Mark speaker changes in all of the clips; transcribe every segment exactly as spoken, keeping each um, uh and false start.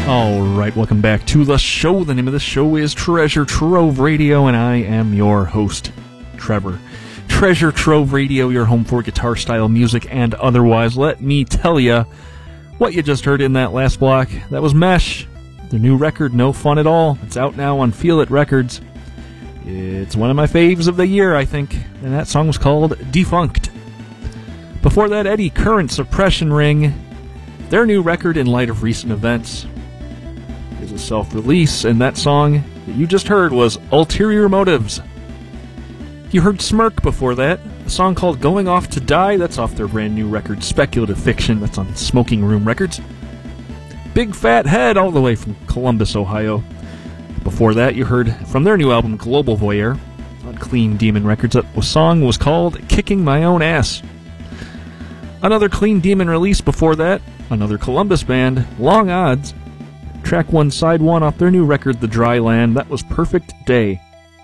Speaker 1: Alright, welcome back to the show. The name of the show is Treasure Trove Radio, and I am your host, Trevor. Treasure Trove Radio, your home for guitar-style music and otherwise. Let me tell you what you just heard in that last block. That was Mesh, their new record, No Fun at All. It's out now on Feel It Records. It's one of my faves of the year, I think, and that song was called Defunct. Before that, Eddie Current, Suppression Ring, their new record in light of recent events. Is a self-release, and that song that you just heard was Ulterior Motives. You heard Smirk before that, a song called Going Off to Die. That's off their brand new record, Speculative Fiction. That's on Smoking Room Records. Big Fat Head, all the way from Columbus, Ohio. Before that, you heard from their new album, Global Voyeur, on Clean Demon Records. That song was called Kicking My Own Ass. Another Clean Demon release before that, another Columbus band, Long Odds. Track one, side one off their new record, The Dry Land. That was Perfect Day.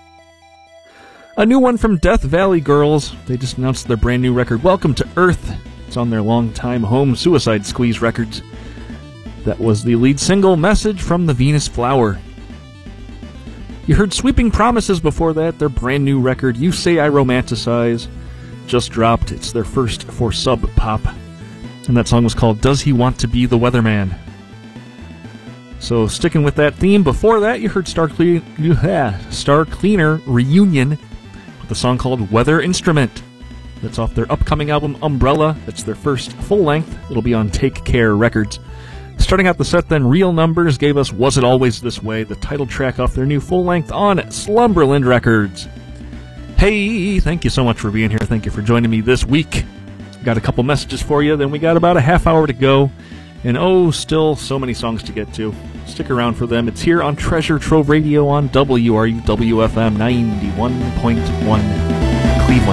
Speaker 1: A new one from Death Valley Girls. They just announced their brand new record, Welcome to Earth. It's on their longtime home, Suicide Squeeze Records. That was the lead single, Message from the Venus Flower. You heard Sweeping Promises before that, their brand new record, You Say I Romanticize. Just dropped. It's their first for Sub Pop. And that song was called Does He Want to Be the Weatherman? So, sticking with that theme, before that you heard Star, Cle- yeah, Star Cleaner Reunion with a song called Weather Instrument. That's off their upcoming album Umbrella. That's their first full-length. It'll be on Take Care Records. Starting out the set then, Real Numbers gave us Was It Always This Way, the title track off their new full-length on Slumberland Records. Hey, thank you so much for being here. Thank you for joining me this week. Got a couple messages for you, then we got about a half hour to go. And oh, still so many songs to get to. Stick around for them. It's here on Treasure Trove Radio on W R U W F M ninety-one point one.